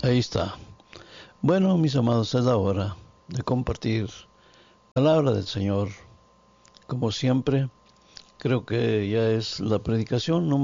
Ahí está. Bueno, mis amados, es la hora de compartir palabra del Señor. Como siempre, creo que ya es la predicación